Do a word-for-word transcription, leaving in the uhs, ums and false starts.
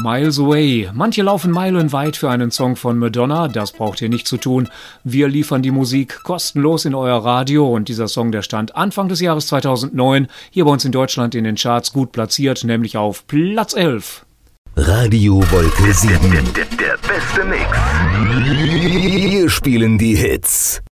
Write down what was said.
Miles Away. Manche laufen meilenweit für einen Song von Madonna, das braucht ihr nicht zu tun. Wir liefern die Musik kostenlos in euer Radio und dieser Song, der stand Anfang des Jahres zweitausendneun hier bei uns in Deutschland in den Charts gut platziert, nämlich auf Platz elf. Radio Wolke sieben. Der, der, der beste Mix. Wir spielen die Hits.